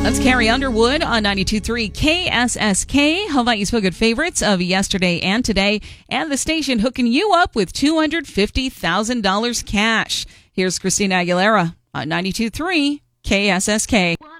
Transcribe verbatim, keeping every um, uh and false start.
That's Carrie Underwood on ninety-two point three K S S K, Hawaii's Feel Good favorites of yesterday and today, and the station hooking you up with two hundred fifty thousand dollars cash. Here's Christina Aguilera on ninety-two point three K S S K.